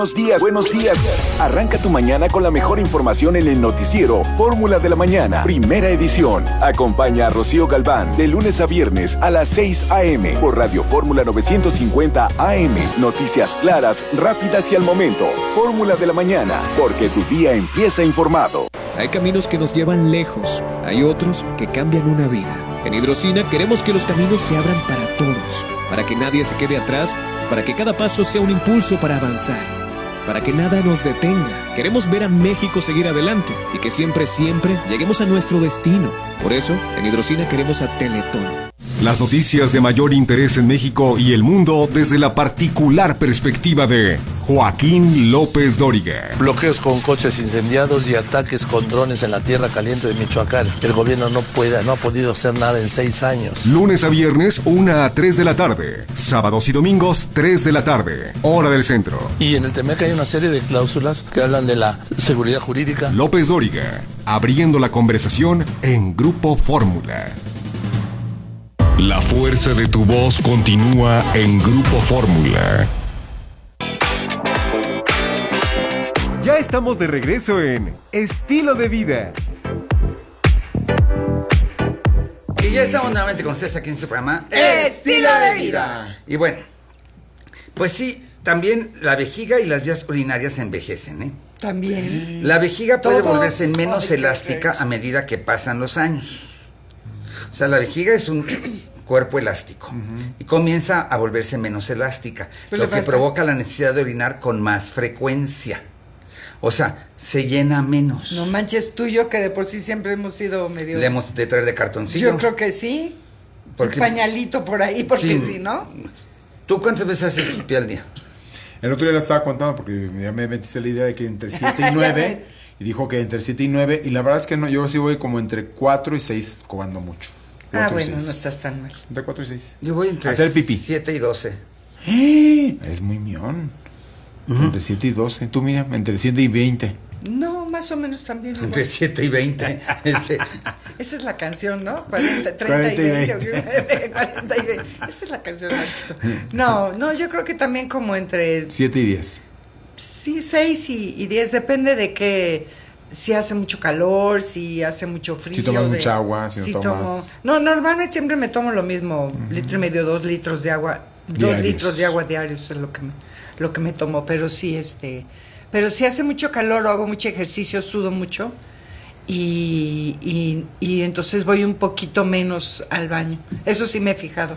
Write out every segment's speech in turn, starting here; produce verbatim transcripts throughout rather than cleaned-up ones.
Buenos días, buenos días. Arranca tu mañana con la mejor información en el noticiero Fórmula de la Mañana, primera edición. Acompaña a Rocío Galván de lunes a viernes a las seis a.m. por Radio Fórmula novecientos cincuenta A M. Noticias claras, rápidas y al momento. Fórmula de la Mañana, porque tu día empieza informado. Hay caminos que nos llevan lejos, hay otros que cambian una vida. En Hidrocina queremos que los caminos se abran para todos, para que nadie se quede atrás, para que cada paso sea un impulso para avanzar. Para que nada nos detenga. Queremos ver a México seguir adelante y que siempre, siempre lleguemos a nuestro destino. Por eso, en Hidrocina queremos a Teletón. Las noticias de mayor interés en México y el mundo desde la particular perspectiva de Joaquín López Dóriga. Bloqueos con coches incendiados y ataques con drones en la tierra caliente de Michoacán. El gobierno no puede, no ha podido hacer nada en seis años. Lunes a viernes, una a tres de la tarde. Sábados y domingos, tres de la tarde. Hora del centro. Y en el T M E C hay una serie de cláusulas que hablan de la seguridad jurídica. López Dóriga, abriendo la conversación en Grupo Fórmula. La fuerza de tu voz continúa en Grupo Fórmula. Ya estamos de regreso en Estilo de Vida. Y ya estamos nuevamente con ustedes aquí en su programa Estilo de Vida. Y bueno, pues sí, también la vejiga y las vías urinarias se envejecen, ¿eh? También. La vejiga puede Todos. volverse menos Ay, elástica a medida que pasan los años. O sea, la vejiga es un cuerpo elástico uh-huh. y comienza a volverse menos elástica, Pero lo que falta. provoca la necesidad de orinar con más frecuencia. O sea, se llena menos. No manches, tú y yo que de por sí siempre hemos sido medio... Le hemos de traer de cartoncillo. Yo creo que sí. Porque, un pañalito por ahí, porque sí, sí, ¿no? ¿Tú cuántas veces haces pipí al día? El otro día la estaba contando porque ya me metiste la idea de que entre siete y nueve y dijo que entre siete y nueve y la verdad es que no, yo sí voy como entre cuatro y seis cuando mucho. Ah, bueno, no estás tan mal. Entre cuatro y seis. Yo voy entre hacer pipí. siete y doce. Es muy mión. Uh-huh. Entre siete y doce. Tú mira, entre siete y veinte. No, más o menos también. Igual. Entre siete y veinte. este. Esa es la canción, ¿no? cuarenta, treinta y veinte. cuarenta y veinte. Esa es la canción. No, no, yo creo que también como entre... siete y diez. Sí, seis y diez. Depende de qué... Si hace mucho calor, si hace mucho frío. Si tomas de, mucha agua, si, si no tomo, tomas... No, normalmente siempre me tomo lo mismo, uh-huh. litro y medio, dos litros de agua. Diarios. Dos litros de agua diarios es lo que me, lo que me tomo, pero sí, este... Pero si hace mucho calor o hago mucho ejercicio, sudo mucho y, y, y entonces voy un poquito menos al baño. Eso sí me he fijado.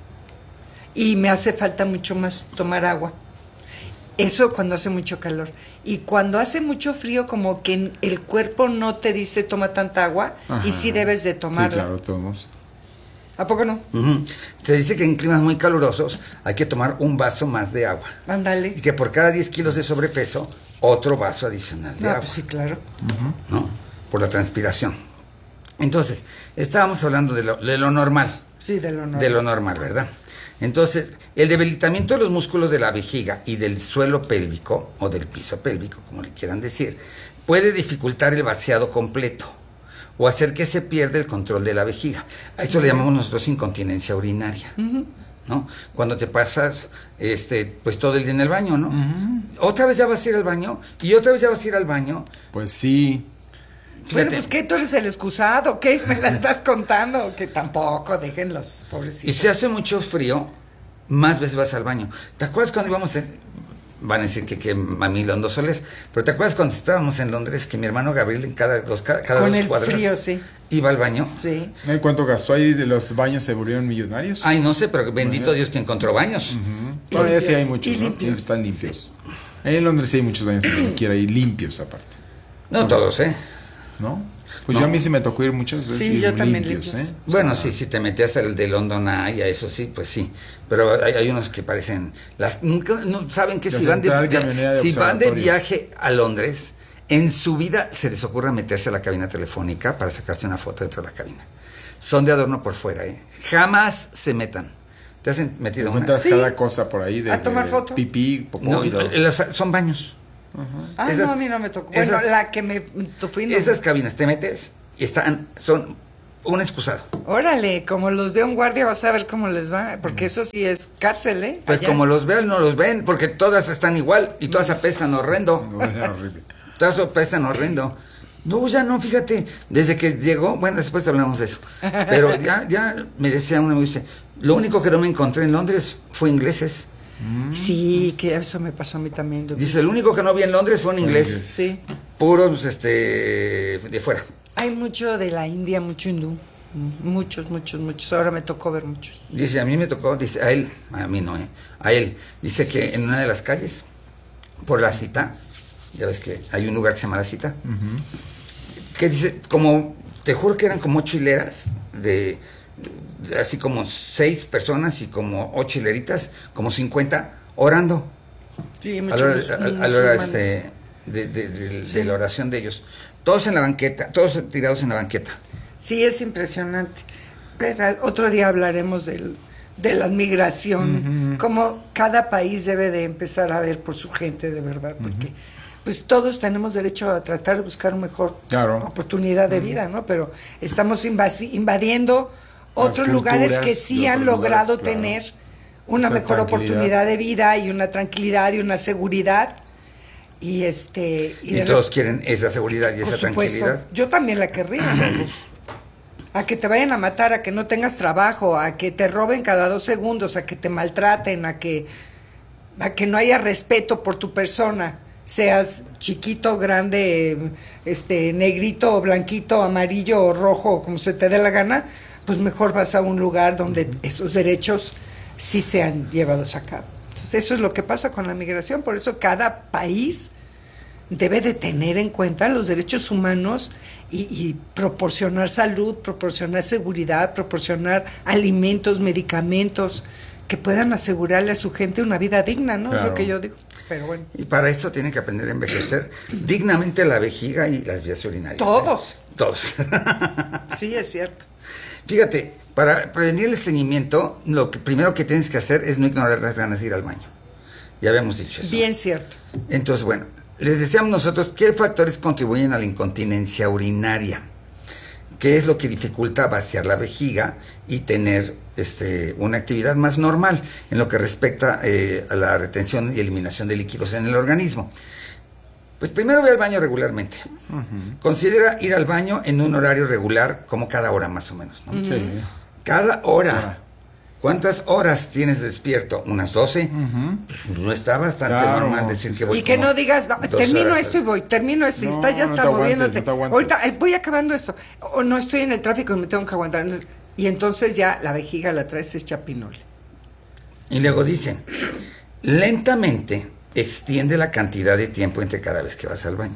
Y me hace falta mucho más tomar agua. Eso cuando hace mucho calor. Y cuando hace mucho frío, como que el cuerpo no te dice toma tanta agua. Ajá. Y sí debes de tomarla. Sí, claro, tomamos. ¿A poco no? Uh-huh. Se dice que en climas muy calurosos hay que tomar un vaso más de agua. Ándale. Y que por cada diez kilos de sobrepeso, otro vaso adicional de no, agua. Pues sí, claro. Uh-huh. ¿No? Por la transpiración. Entonces, estábamos hablando de lo, de lo normal. Sí, de lo normal. De lo normal, ¿verdad? Entonces, el debilitamiento de los músculos de la vejiga y del suelo pélvico, o del piso pélvico, como le quieran decir, puede dificultar el vaciado completo o hacer que se pierda el control de la vejiga. A esto uh-huh. le llamamos nosotros incontinencia urinaria, uh-huh. ¿no? Cuando te pasas este, pues todo el día en el baño, ¿no? Uh-huh. Otra vez ya vas a ir al baño y otra vez ya vas a ir al baño. Pues sí. Fíjate. Bueno, pues ¿qué? ¿Tú eres el excusado? ¿Qué? ¿Me la estás contando? Que tampoco, déjenlos, pobrecitos. Y si hace mucho frío, más veces vas al baño. ¿Te acuerdas cuando íbamos en... Van a decir que, que mami Londo Soler, pero ¿te acuerdas cuando estábamos en Londres que mi hermano Gabriel en cada dos, cada, cada Con dos el cuadras frío, sí. iba al baño? Sí. ¿Cuánto gastó ahí de los baños? ¿Se volvieron millonarios? Ay, no sé, pero bendito uh-huh. Dios que encontró baños. Uh-huh. Todavía sí hay muchos, ¿no? Limpios. Están limpios. Sí. Ahí en Londres sí hay muchos baños que quiera y limpios aparte. No ¿no? todos, ¿eh? ¿No? Pues no. yo a mí sí me tocó ir muchas veces. Sí, yo también limpios, ¿eh? Bueno, o sea, sí, si te metías al de London Eye, a eso sí, pues sí. Pero hay, hay unos que parecen... las nunca no saben que si van de, de, de si van de viaje a Londres, en su vida se les ocurra meterse a la cabina telefónica para sacarse una foto dentro de la cabina. Son de adorno por fuera, ¿eh? Jamás se metan. ¿Te has metido una? Encuentras sí. cada cosa por ahí de, a tomar de foto. Pipí, popó. No, los, son baños. Uh-huh. Ah, esas, no, a mí no me tocó. Bueno, esas, la que me fui no. Esas cabinas, te metes y están, son un excusado. Órale, como los de un guardia vas a ver cómo les va, porque eso sí es cárcel, ¿eh? Pues allá. como los vean, no los ven, porque todas están igual y todas apestan horrendo. No, era horrible. Todas apestan horrendo. No, ya no, fíjate, desde que llegó, bueno, después hablamos de eso, pero ya, ya me decía uno, me dice, lo único que no me encontré en Londres fue ingleses. Sí, que eso me pasó a mí también. Yo Dice, el único que no vi en Londres fue un inglés. Sí. Puros, este, de fuera. Hay mucho de la India, mucho hindú. Muchos, muchos, muchos. Ahora me tocó ver muchos. Dice, a mí me tocó, dice, a él, a mí no, eh, a él, dice que en una de las calles, por la Cita, ya ves que hay un lugar que se llama La Cita, uh-huh. que dice, como, te juro que eran como ocho hileras, de, de, así como seis personas y como ocho hileritas, como cincuenta, orando. Sí, muchos. A la hora, a, a la hora este, de, de, de, sí. de la oración de ellos. Todos en la banqueta, todos tirados en la banqueta. Sí, es impresionante. Pero otro día hablaremos del, de la migración, uh-huh. cómo cada país debe de empezar a ver por su gente de verdad, porque uh-huh. pues todos tenemos derecho a tratar de buscar una mejor claro. oportunidad de uh-huh. vida, ¿no? Pero estamos invasi- invadiendo Las otros lugares que sí han logrado lugares, tener claro. una Esa mejor oportunidad de vida y una tranquilidad y una seguridad. Y este y, y todos quieren esa seguridad y esa supuesto, tranquilidad. Yo también la querría. A que te vayan a matar, a que no tengas trabajo, a que te roben cada dos segundos, a que te maltraten, a que a que no haya respeto por tu persona, seas chiquito, grande, este negrito, blanquito, amarillo o rojo, como se te dé la gana, pues mejor vas a un lugar donde esos derechos sí sean llevados a cabo. Entonces, eso es lo que pasa con la migración, por eso cada país debe de tener en cuenta los derechos humanos y, y proporcionar salud, proporcionar seguridad, proporcionar alimentos, medicamentos que puedan asegurarle a su gente una vida digna, ¿no? Claro. Es lo que yo digo. Pero bueno. Y para eso tienen que aprender a envejecer dignamente la vejiga y las vías urinarias. Todos. ¿eh? Todos. Sí, es cierto. Fíjate, para prevenir el estreñimiento, lo que primero que tienes que hacer es no ignorar las ganas de ir al baño. Ya habíamos dicho eso. Bien cierto. Entonces, bueno, les decíamos nosotros qué factores contribuyen a la incontinencia urinaria, qué es lo que dificulta vaciar la vejiga y tener este, una actividad más normal en lo que respecta eh, a la retención y eliminación de líquidos en el organismo. Pues primero ve al baño regularmente. Uh-huh. Considera ir al baño en un horario regular, como cada hora más o menos, ¿no? Sí. Cada hora. ¿Cuántas horas tienes despierto? ¿Unas doce? Uh-huh. Pues no está bastante claro, normal decir que voy. Y que no digas, no, termino esto y voy, termino esto y no, estás ya no está moviéndote. No ahorita voy acabando esto. O no estoy en el tráfico y me tengo que aguantar. Y entonces ya la vejiga la traes es chapinole. Y luego dicen, lentamente extiende la cantidad de tiempo entre cada vez que vas al baño.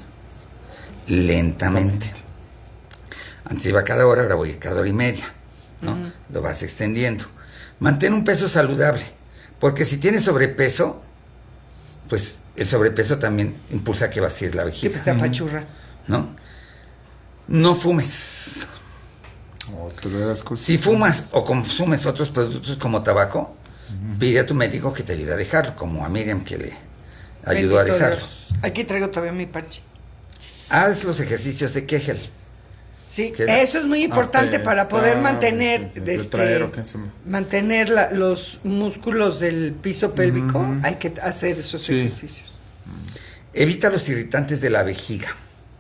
Lentamente. Antes iba cada hora, ahora voy cada hora y media, ¿no? Uh-huh. Lo vas extendiendo. Mantén un peso saludable, porque si tienes sobrepeso, pues el sobrepeso también impulsa que vacíes la vejiga. Que te apachurra. ¿No? No fumes. Oh, si fumas o consumes otros productos como tabaco, uh-huh. pide a tu médico que te ayude a dejarlo, como a Miriam que le ayudó Bendito a dejarlo. Dios. Aquí traigo todavía mi parche. Haz los ejercicios de Kegel. Sí, eso es muy importante ah, para poder ah, mantener sí, sí, este, traer, mantener la, los músculos del piso pélvico. Uh-huh. Hay que hacer esos sí. ejercicios. Evita los irritantes de la vejiga,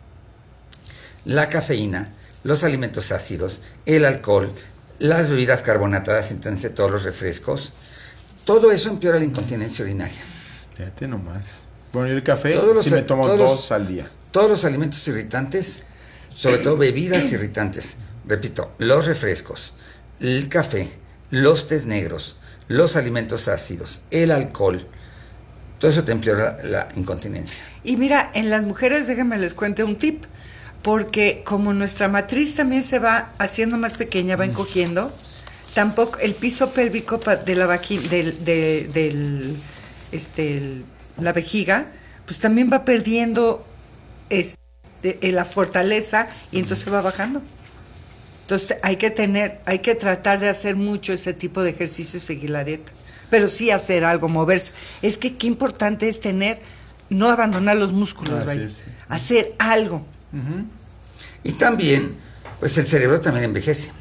la cafeína, los alimentos ácidos, el alcohol, las bebidas carbonatadas, entonces todos los refrescos. Todo eso empeora la incontinencia urinaria. Fíjate nomás. Bueno, y el café, los, si me tomo dos los, al día. Todos los alimentos irritantes, sobre todo bebidas irritantes, repito, los refrescos, el café, los tés negros, los alimentos ácidos, el alcohol, todo eso te empeora la, la incontinencia. Y mira, en las mujeres, déjenme les cuente un tip, porque como nuestra matriz también se va haciendo más pequeña, va encogiendo, tampoco el piso pélvico de la vagina, del, de, del, este, el, la vejiga, pues también va perdiendo este, la fortaleza y entonces va bajando. Entonces hay que tener, hay que tratar de hacer mucho ese tipo de ejercicio y seguir la dieta. Pero sí hacer algo, moverse. Es que qué importante es tener, no abandonar los músculos, Así es. hacer algo. Uh-huh. Y también, pues el cerebro también envejece.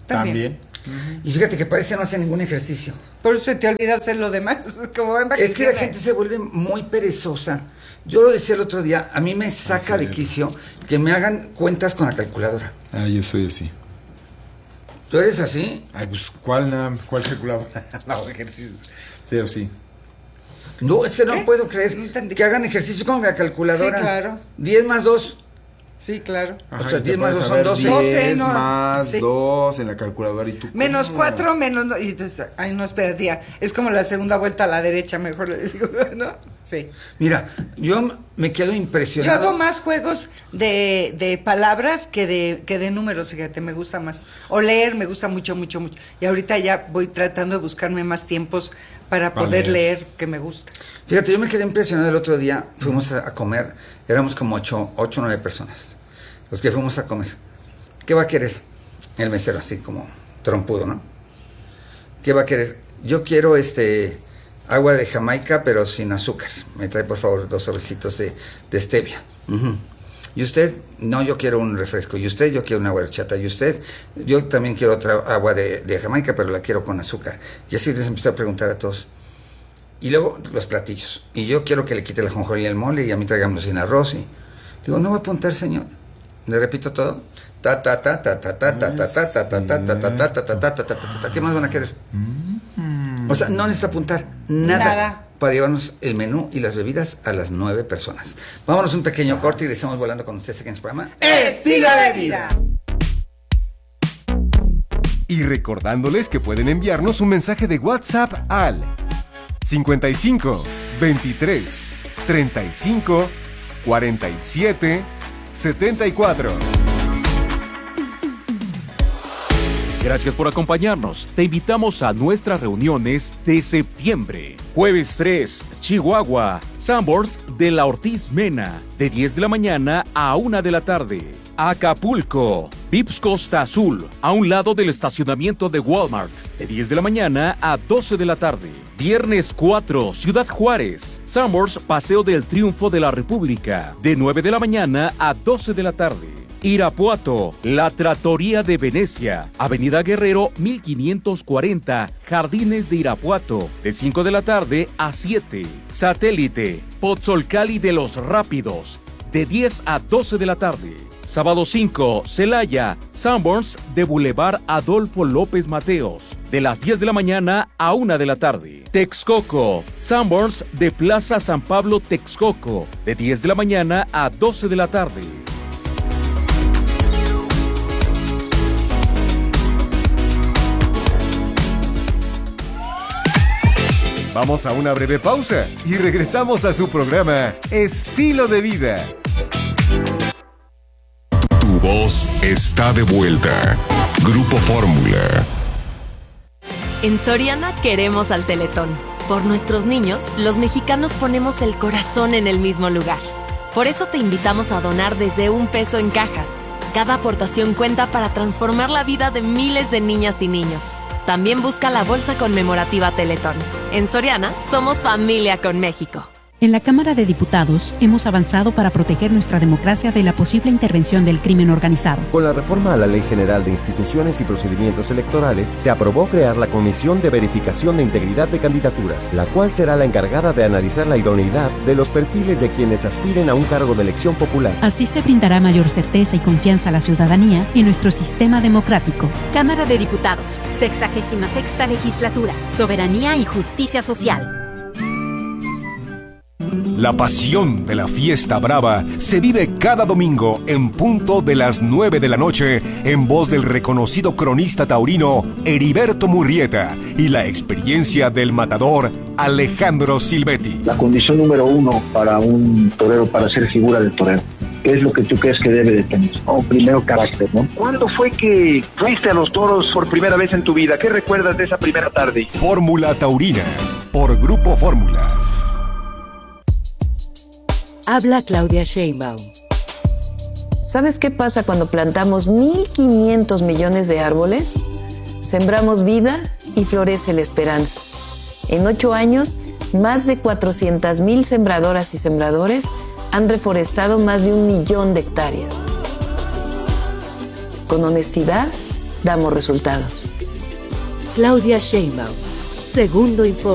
También. También. Y fíjate que parece no hace ningún ejercicio. Por eso se te olvida hacer lo demás. Como en Es que la gente se vuelve muy perezosa. Yo lo decía el otro día, a mí me saca de quicio que me hagan cuentas con la calculadora. Ah, yo soy así. ¿Tú eres así? Ay, pues, ¿cuál, cuál calculadora? No, ejercicio. Pero sí. No, es que no ¿Qué? puedo creer No entendí. que hagan ejercicio con la calculadora. Sí, claro. diez más dos. Sí, claro. O sea, y te diez más pones dos a son ver doce. doce, diez no. más Sí. dos en la calculadora y tú. Menos ¿cómo? cuatro, menos... No, y entonces, ay, no, espera, tía. Es como la segunda vuelta a la derecha, mejor le digo, ¿no? Sí. Mira, yo me quedo Yo impresionado. hago más juegos de, de palabras que de, que de números, fíjate, me gusta más. O leer me gusta mucho, mucho, mucho. Y ahorita ya voy tratando de buscarme más tiempos para Para poder leer. leer, que me gusta. Fíjate, yo me quedé impresionado el otro día. Fuimos a, a comer. Éramos como ocho, ocho, nueve personas. Los que fuimos a comer. ¿Qué va a querer? El mesero, así como trompudo, ¿no? ¿Qué va a querer? Yo quiero este agua de Jamaica, pero sin azúcar. Me trae, por favor, dos sobrecitos de, de stevia. Ujú. ¿Y usted? No, yo quiero un refresco. ¿Y usted? Yo quiero una agua de horchata. ¿Y usted? Yo también quiero otra agua de, de Jamaica, pero la quiero con azúcar. Y así les empecé a preguntar a todos. Y luego los platillos. Y yo quiero que le quite la jonjolí al mole y a mí tráigamelo sin arroz. Y digo, no va a apuntar, señor. Le repito todo. Ta ta ta ta ta ta ta ta ta ta ta ta ta ta ta ta ta ta ta ta. ¿Qué más van a querer? O sea, no necesita apuntar nada, Nada. para llevarnos el menú y las bebidas a las nueve personas. Vámonos un pequeño corte y regresamos volando con ustedes aquí en su programa Estilo de vida. Y recordándoles que pueden enviarnos un mensaje de WhatsApp al cincuenta y cinco, veintitrés, treinta y cinco, cuarenta y siete, setenta y cuatro. Gracias por acompañarnos. Te invitamos a nuestras reuniones de septiembre. Jueves tres, Chihuahua, Sanborns de la Ortiz Mena, de diez de la mañana a una de la tarde. Acapulco, Vips Costa Azul, a un lado del estacionamiento de Walmart, de diez de la mañana a doce de la tarde. Viernes cuatro, Ciudad Juárez, Sanborns Paseo del Triunfo de la República, de nueve de la mañana a doce de la tarde. Irapuato, La Trattoria de Venecia, Avenida Guerrero mil quinientos cuarenta, Jardines de Irapuato, de cinco de la tarde a siete. Satélite, Pozzolcali de los Rápidos, de diez a doce de la tarde. Sábado cinco, Celaya, Sanborns de Boulevard Adolfo López Mateos, de las diez de la mañana a una de la tarde. Texcoco, Sanborns de Plaza San Pablo Texcoco, de diez de la mañana a doce de la tarde. Vamos a una breve pausa y regresamos a su programa Estilo de Vida. Tu voz está de vuelta. Grupo Fórmula. En Soriana queremos al Teletón. Por nuestros niños, los mexicanos ponemos el corazón en el mismo lugar. Por eso te invitamos a donar desde un peso en cajas. Cada aportación cuenta para transformar la vida de miles de niñas y niños. También busca la bolsa conmemorativa Teletón. En Soriana, somos familia con México. En la Cámara de Diputados hemos avanzado para proteger nuestra democracia de la posible intervención del crimen organizado. Con la reforma a la Ley General de Instituciones y Procedimientos Electorales, se aprobó crear la Comisión de Verificación de Integridad de Candidaturas, la cual será la encargada de analizar la idoneidad de los perfiles de quienes aspiren a un cargo de elección popular. Así se brindará mayor certeza y confianza a la ciudadanía en nuestro sistema democrático. Cámara de Diputados, sexagésima sexta legislatura, Soberanía y Justicia Social. La pasión de la fiesta brava se vive cada domingo en punto de las nueve de la noche en voz del reconocido cronista taurino Heriberto Murrieta y la experiencia del matador Alejandro Silvetti. La condición número uno para un torero, para ser figura del torero, ¿qué es lo que tú crees que debe de tener? Oh, primero, carácter, ¿no? ¿Cuándo fue que fuiste a los toros por primera vez en tu vida? ¿Qué recuerdas de esa primera tarde? Fórmula Taurina, por Grupo Fórmula. Habla Claudia Sheinbaum. ¿Sabes qué pasa cuando plantamos mil quinientos millones de árboles? Sembramos vida y florece la esperanza. En ocho años, más de cuatrocientas mil sembradoras y sembradores han reforestado más de un millón de hectáreas. Con honestidad, damos resultados. Claudia Sheinbaum, Segundo Informe.